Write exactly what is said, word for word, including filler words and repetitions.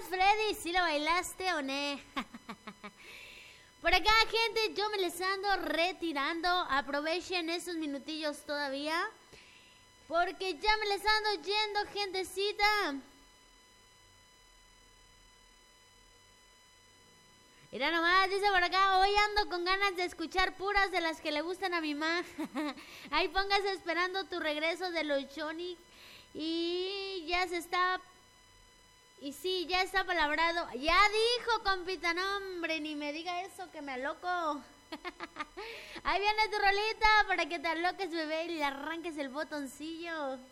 Freddy, ¿sí lo bailaste o no? Por acá, gente, yo me les ando retirando. Aprovechen esos minutillos todavía, porque ya me les ando yendo, gentecita. Mira nomás, dice por acá, hoy ando con ganas de escuchar puras de las que le gustan a mi mamá. Ahí póngase esperando tu regreso de los Johnny. Y ya se está... Y sí, ya está palabrado. Ya dijo, compita, no hombre, ni me diga eso que me aloco. Ahí viene tu rolita para que te aloques, bebé, y le arranques el botoncillo.